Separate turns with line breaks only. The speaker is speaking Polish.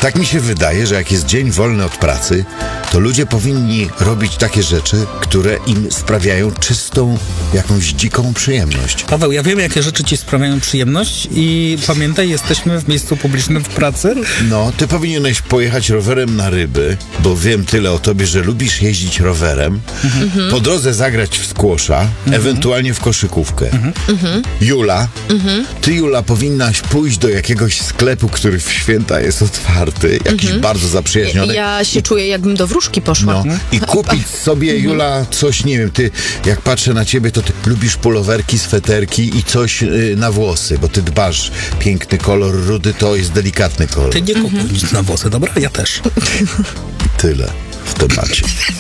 Tak mi się wydaje, że jak jest dzień wolny od pracy, to ludzie powinni robić takie rzeczy, które im sprawiają czystą, jakąś dziką przyjemność.
Paweł, ja wiem, jakie rzeczy ci sprawiają przyjemność i pamiętaj, jesteśmy w miejscu publicznym w pracy.
No, ty powinieneś pojechać rowerem na ryby, bo wiem tyle o tobie, że lubisz jeździć rowerem, po drodze zagrać w squasha, ewentualnie w koszykówkę. Jula, ty Jula powinnaś pójść do jakiegoś sklepu, który w święta jest otwarty, jakiś bardzo zaprzyjaźniony.
Ja się czuję, jakbym do wróżki poszła.
No, i kupić sobie, Jula, coś, nie wiem, ty, jak patrzę na ciebie, to ty lubisz pulowerki, sweterki i coś na włosy, bo ty dbasz. Piękny kolor, rudy to jest delikatny kolor.
Ty nie kupuj nic na włosy, dobra? Ja też.
Tyle w temacie.